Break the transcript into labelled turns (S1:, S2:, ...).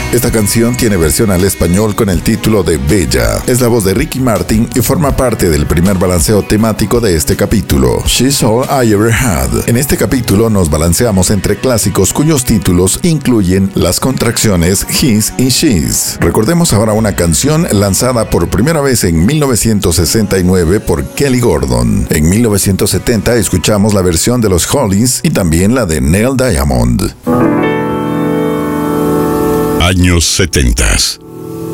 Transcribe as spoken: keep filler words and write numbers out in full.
S1: Esta canción tiene versión al español con el título de Bella. Es la voz de Ricky Martin y forma parte del primer balanceo temático de este capítulo, She's All I Ever Had. En este capítulo nos balanceamos entre clásicos cuyos títulos incluyen las contracciones his y she's. Recordemos ahora una canción lanzada por primera vez en mil novecientos sesenta y nueve por Kelly Gordon. En mil novecientos setenta escuchamos la versión de los Hollies y también la de Neil Diamond.
S2: Años setentas.